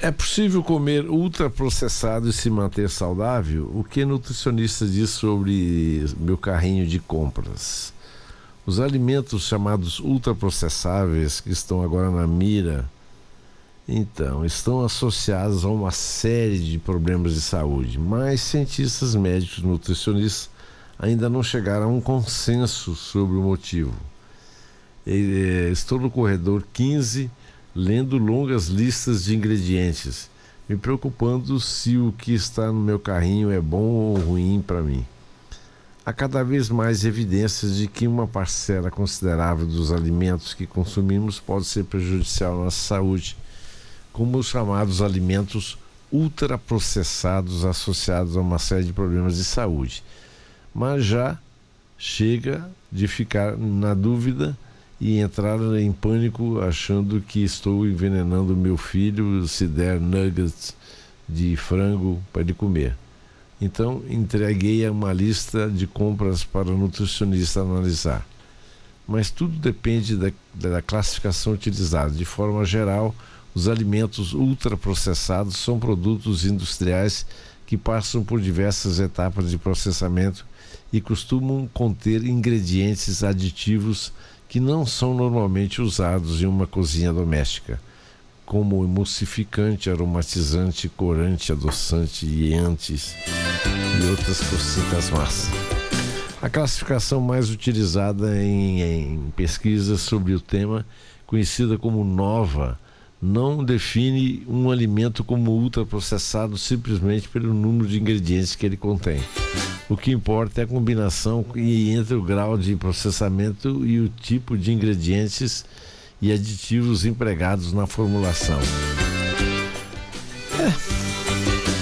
É possível comer ultraprocessado e se manter saudável? O que nutricionista diz sobre meu carrinho de compras? Os alimentos chamados ultraprocessáveis, que estão agora na mira, então, estão associados a uma série de problemas de saúde, mas cientistas médicos e nutricionistas ainda não chegaram a um consenso sobre o motivo. Estou no corredor 15, lendo longas listas de ingredientes, me preocupando se o que está no meu carrinho é bom ou ruim para mim. Há cada vez mais evidências de que uma parcela considerável dos alimentos que consumimos pode ser prejudicial à nossa saúde, como os chamados alimentos ultraprocessados associados a uma série de problemas de saúde. Mas já chega de ficar na dúvida e entrar em pânico achando que estou envenenando meu filho se der nuggets de frango para ele comer. Então entreguei uma lista de compras para o nutricionista analisar. Mas tudo depende da classificação utilizada. De forma geral, os alimentos ultraprocessados são produtos industriais que passam por diversas etapas de processamento e costumam conter ingredientes aditivos que não são normalmente usados em uma cozinha doméstica, como emulsificante, aromatizante, corante, adoçante, iantes e outras cositas más. A classificação mais utilizada em pesquisas sobre o tema, conhecida como NOVA, não define um alimento como ultraprocessado simplesmente pelo número de ingredientes que ele contém. O que importa é a combinação entre o grau de processamento e o tipo de ingredientes e aditivos empregados na formulação.